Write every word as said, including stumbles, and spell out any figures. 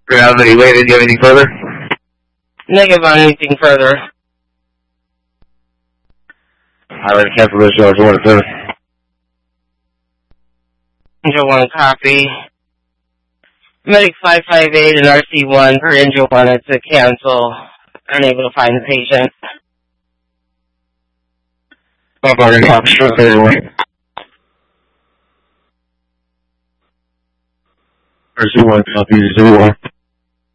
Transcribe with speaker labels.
Speaker 1: Gravity, wait, did you have anything further?
Speaker 2: Negative on anything further.
Speaker 1: Highlight cancellation, Angel one seven.
Speaker 2: Angel one copy. Medic five five eight and R C one for Angel one, it's a cancel. Unable to find the patient.
Speaker 1: five five eight, copy, sure, thirty-one. R C one, copy, zero one.